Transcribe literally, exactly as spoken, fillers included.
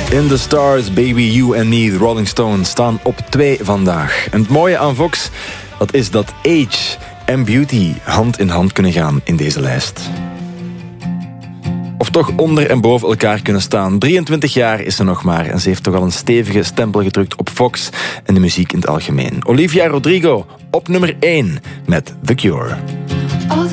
In the Stars, Baby, You and Me, The Rolling Stones staan op twee vandaag. En het mooie aan Vox, dat is dat age en beauty hand in hand kunnen gaan in deze lijst. Of toch onder en boven elkaar kunnen staan. drieëntwintig jaar is ze nog maar en ze heeft toch al een stevige stempel gedrukt op Vox en de muziek in het algemeen. Olivia Rodrigo op nummer één met The Cure.